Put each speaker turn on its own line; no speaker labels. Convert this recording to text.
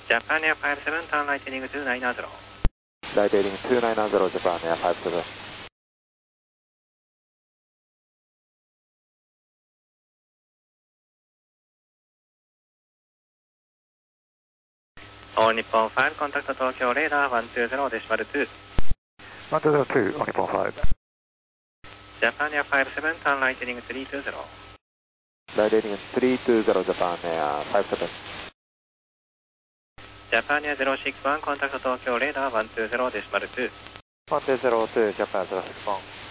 Japan Air 57, turn right heading 290.
Right heading 290, Japan Air 57.
All Nippon 5, contact Tokyo radar 120.2.
102, All Nippon 5.
Japan Air 57, turn right heading 320.
Right heading 320, Japan Air 57.
Japan Air 061, contact Tokyo radar 120.2.
102, Japan 061.